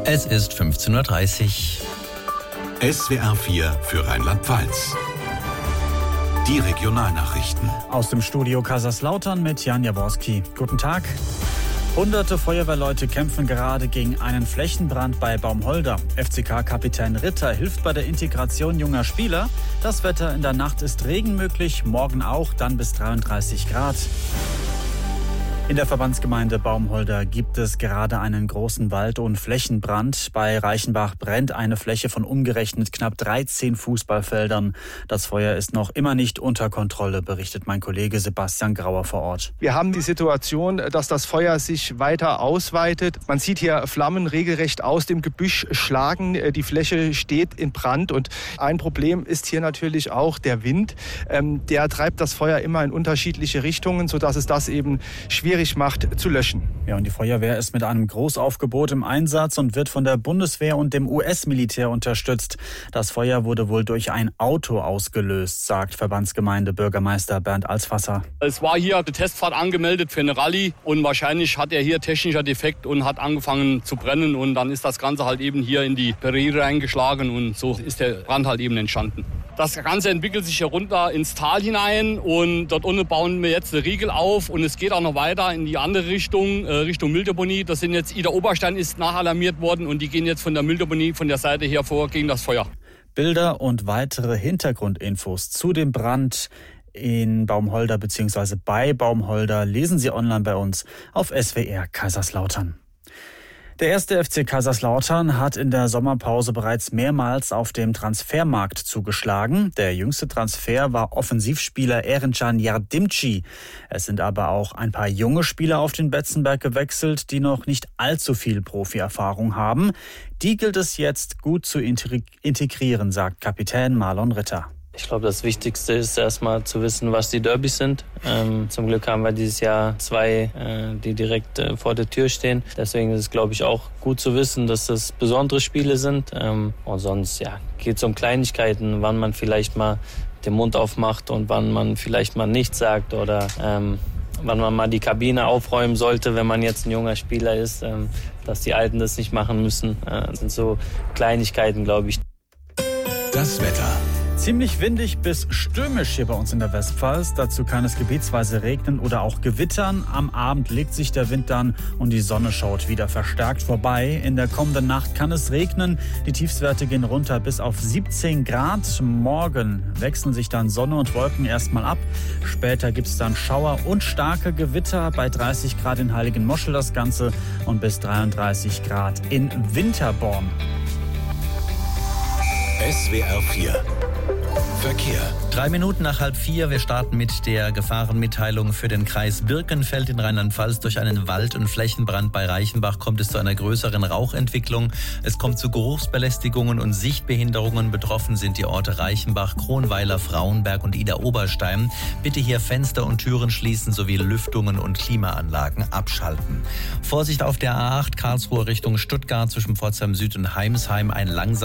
Es ist 15:30 Uhr. SWR 4 für Rheinland-Pfalz. Die Regionalnachrichten. Aus dem Studio Kaiserslautern mit Jan Jaworski. Guten Tag. Hunderte Feuerwehrleute kämpfen gerade gegen einen Flächenbrand bei Baumholder. FCK-Kapitän Ritter hilft bei der Integration junger Spieler. Das Wetter in der Nacht ist Regen möglich, morgen auch, dann bis 33 Grad. In der Verbandsgemeinde Baumholder gibt es gerade einen großen Wald- und Flächenbrand. Bei Reichenbach brennt eine Fläche von umgerechnet knapp 13 Fußballfeldern. Das Feuer ist noch immer nicht unter Kontrolle, berichtet mein Kollege Sebastian Grauer vor Ort. Wir haben die Situation, dass das Feuer sich weiter ausweitet. Man sieht hier Flammen regelrecht aus dem Gebüsch schlagen. Die Fläche steht in Brand. Und ein Problem ist hier natürlich auch der Wind. Der treibt das Feuer immer in unterschiedliche Richtungen, sodass es das eben schwierig macht zu löschen. Ja, und die Feuerwehr ist mit einem Großaufgebot im Einsatz und wird von der Bundeswehr und dem US-Militär unterstützt. Das Feuer wurde wohl durch ein Auto ausgelöst, sagt Verbandsgemeinde Bürgermeister Bernd Alsfasser. Es war hier eine Testfahrt angemeldet für eine Rallye und wahrscheinlich hat er hier technischer Defekt und hat angefangen zu brennen und dann ist das Ganze halt eben hier in die Barriere reingeschlagen und so ist der Brand halt eben entstanden. Das Ganze entwickelt sich hier runter ins Tal hinein und dort unten bauen wir jetzt eine Riegel auf und es geht auch noch weiter in die andere Richtung, Richtung Mülldeponie. Das sind jetzt, Ida Oberstein ist nachalarmiert worden und die gehen jetzt von der Mülldeponie von der Seite her vor gegen das Feuer. Bilder und weitere Hintergrundinfos zu dem Brand in Baumholder bzw. bei Baumholder lesen Sie online bei uns auf SWR Kaiserslautern. Der erste FC Kaiserslautern hat in der Sommerpause bereits mehrmals auf dem Transfermarkt zugeschlagen. Der jüngste Transfer war Offensivspieler Erencan Yardimci. Es sind aber auch ein paar junge Spieler auf den Betzenberg gewechselt, die noch nicht allzu viel Profierfahrung haben. Die gilt es jetzt gut zu integrieren, sagt Kapitän Marlon Ritter. Ich glaube, das Wichtigste ist erstmal zu wissen, was die Derbys sind. Zum Glück haben wir dieses Jahr 2, die direkt vor der Tür stehen. Deswegen ist es, glaube ich, auch gut zu wissen, dass das besondere Spiele sind. Und sonst geht es um Kleinigkeiten, wann man vielleicht mal den Mund aufmacht und wann man vielleicht mal nichts sagt oder wann man mal die Kabine aufräumen sollte, wenn man jetzt ein junger Spieler ist, dass die Alten das nicht machen müssen. Das sind so Kleinigkeiten, glaube ich. Das Wetter. Ziemlich windig bis stürmisch hier bei uns in der Westpfalz. Dazu kann es gebietsweise regnen oder auch gewittern. Am Abend legt sich der Wind dann und die Sonne schaut wieder verstärkt vorbei. In der kommenden Nacht kann es regnen. Die Tiefstwerte gehen runter bis auf 17 Grad. Morgen wechseln sich dann Sonne und Wolken erstmal ab. Später gibt es dann Schauer und starke Gewitter. Bei 30 Grad in Heiligenmoschel das Ganze und bis 33 Grad in Winterborn. SWR 4 Verkehr. 3 Minuten nach 3:30. Wir starten mit der Gefahrenmitteilung für den Kreis Birkenfeld in Rheinland-Pfalz. Durch einen Wald- und Flächenbrand bei Reichenbach kommt es zu einer größeren Rauchentwicklung. Es kommt zu Geruchsbelästigungen und Sichtbehinderungen. Betroffen sind die Orte Reichenbach, Kronweiler, Frauenberg und Ida Oberstein. Bitte hier Fenster und Türen schließen sowie Lüftungen und Klimaanlagen abschalten. Vorsicht auf der A8 Karlsruhe Richtung Stuttgart zwischen Pforzheim Süd und Heimsheim. Ein langsamer